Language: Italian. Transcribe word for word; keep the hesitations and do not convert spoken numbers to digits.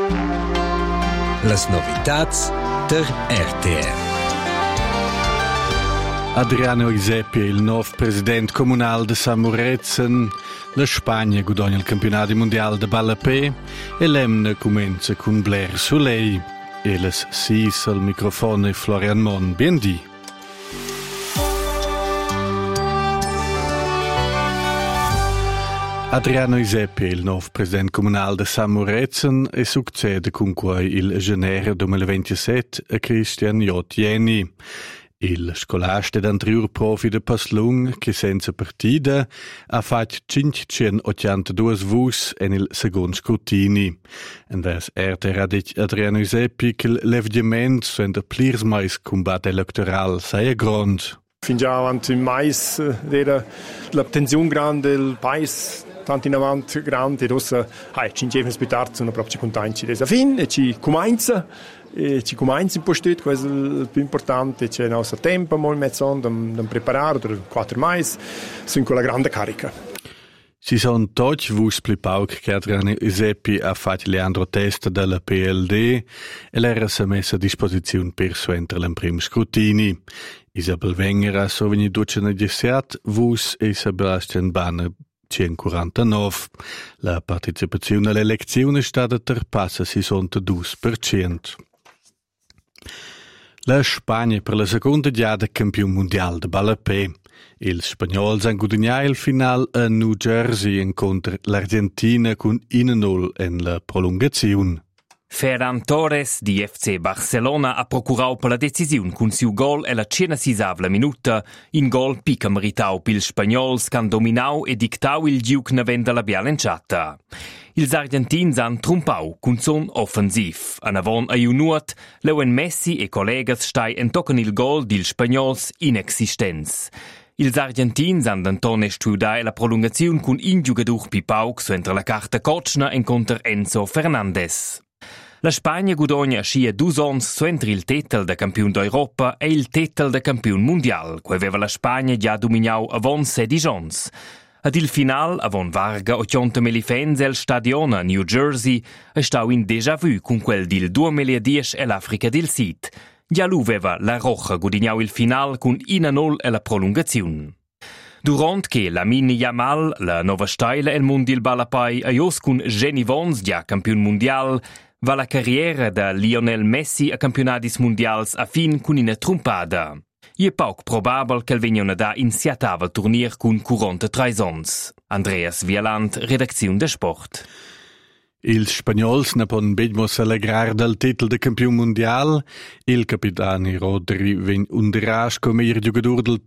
Las novitats der R T R. Adriano Isepi, il nuovo presidente comunale di Samurezen, la Spagna guadagna il campionato mondiale di Ballapé e l'Emne comincia con Blair Soleil. E les sis al microfono Florian Mon. Biendi. Adriano Isepi, il nuovo presidente comunale di Samurezen, e succede con cui il gennaio duemilaventisette a Christian J. Jenny. Il scolasta d'anterior profi de Paslung, che senza partita, ha fatto cinquecentottantadue vus en il secondo scrutini. En vers erter ha dit Adriano Isepi che l'evgement suenter plirs mais combat electoral sei grond. Fin già avanti in mais era la tensione grande del paese, tanto in avanti grande, e adesso hai cinque giorni più tardi sono proprio contenti. Adesso fin e ci comincia. E ci comincia in postet, questo è il più importante, c'è il nostro tempo, molto mezzo da, da preparare, per quattro mesi, sono con la grande carica. Ci sono tutti vus più pauc che Adriano Isepi ha fatto Leandro Testa della P L D e l'era si è messa a disposizione per suentrare in primo scrutini. Isabel Wenger ha soveni duecentodiciassette vus e Sebastian Banner centoquarantanove. La partecipazione alle elezioni è stata terpassa sessantadue per cento. La Spagna per la seconda diada campione mondiale di Ballapé. Il spagnolo hanno guadagnato il finale a New Jersey incontro l'Argentina con uno a nolla in la prolungazione. Ferran Torres di F C Barcelona ha procurato per la decisione con suo gol e la centosessanta minuta, in gol pica meritau pil spagnols che hanno dominau e dictau il giuc navenda la bialenciata. Ils argentins han trumpau cun son offensiv. An avon a junuat, leuen Messi e collegas stai en tocken il gol dil spagnols inexistents. Ils argentins han d'Antone studiai la prolungazione cun in giugadur pipauc su entra la carta Kotschner inconter Enzo Fernandez. La Spagna guadagna scia dus ons su entri il titel da campione d'Europa e il titel da campione mondial, che aveva la Spagna già dominau avon sedici ons. Ad il final, avon varga ottantamila fans el stadion a New Jersey, è stau in déjà vu con quel del duemiladieci e l'Africa del Sud. Già lu aveva la Roja guadagnau il final con uno a nolla e la prolungazione. Durant che la Mini Yamal, la nova steila el mondial Ballapé, a jos con Jenny Vons, già campione mondial, va la carriera da Lionel Messi a campionatis mondials a fin con una trompada. E poc probabel che vengono da iniziatava il turnier con quarantatré ons. Andreas Vialant, redazione de Sport. Ils spagnols ne pon bedmos allegrar dal titel de campione mondial. Il capitano Rodri ven underas come il giocatore del